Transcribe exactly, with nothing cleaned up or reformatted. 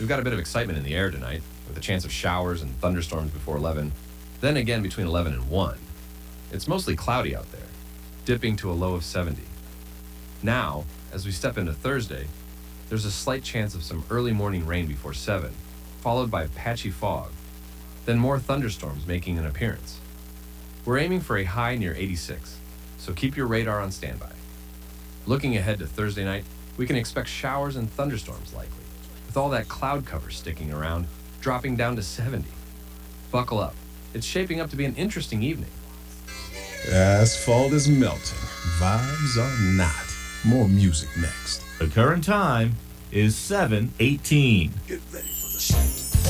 We've got a bit of excitement in the air tonight, with a chance of showers and thunderstorms before eleven, then again between eleven and one. It's mostly cloudy out there, dipping to a low of seventy. Now, as we step into Thursday, there's a slight chance of some early morning rain before seven, followed by patchy fog, then more thunderstorms making an appearance. We're aiming for a high near eighty-six, so keep your radar on standby. Looking ahead to Thursday night, we can expect showers and thunderstorms likely, with all that cloud cover sticking around, dropping down to seventy. Buckle up. It's shaping up to be an interesting evening. Asphalt is melting. Vibes are not. More music next. The current time is seven eighteen. Get ready for the show.